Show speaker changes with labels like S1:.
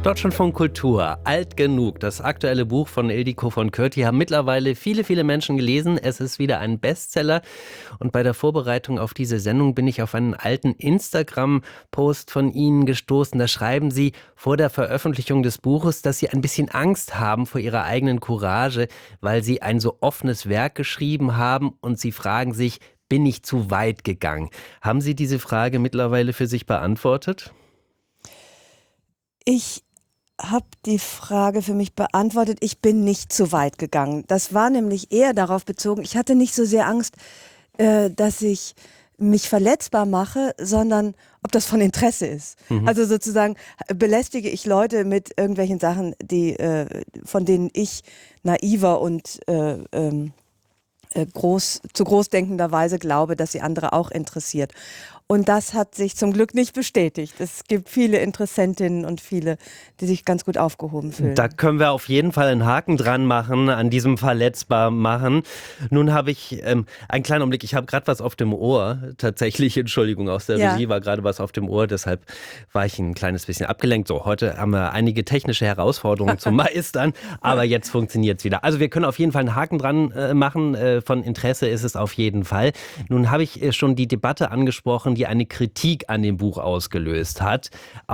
S1: Deutschlandfunk Kultur, alt genug. Das aktuelle Buch von Ildiko von Kürti haben mittlerweile viele Menschen gelesen. Es ist wieder ein Bestseller. Und bei der Vorbereitung auf diese Sendung bin ich auf einen alten Instagram-Post von Ihnen gestoßen. Da schreiben Sie vor der Veröffentlichung des Buches, dass Sie ein bisschen Angst haben vor Ihrer eigenen Courage, weil Sie ein so offenes Werk geschrieben haben und Sie fragen sich, bin ich zu weit gegangen? Haben Sie diese Frage mittlerweile für sich beantwortet?
S2: Ich habe die Frage für mich beantwortet, ich bin nicht zu weit gegangen. Das war nämlich eher darauf bezogen, ich hatte nicht so sehr Angst, dass ich mich verletzbar mache, sondern ob das von Interesse ist. Also sozusagen belästige ich Leute mit irgendwelchen Sachen, von denen ich naiver und zu großdenkenderweise glaube, dass sie andere auch interessiert. Und das hat sich zum Glück nicht bestätigt. Es gibt viele Interessentinnen und viele, die sich ganz gut aufgehoben fühlen.
S1: Da können wir auf jeden Fall einen Haken dran machen, an diesem verletzbar machen. Nun habe ich einen kleinen Augenblick, ich habe gerade was auf dem Ohr, tatsächlich, Entschuldigung, aus der Regie war gerade was auf dem Ohr, deshalb war ich ein kleines bisschen abgelenkt. So, heute haben wir einige technische Herausforderungen zu meistern, aber jetzt funktioniert es wieder. Also wir können auf jeden Fall einen Haken dran machen, von Interesse ist es auf jeden Fall. Nun habe ich schon die Debatte angesprochen, die eine Kritik an dem Buch ausgelöst hat.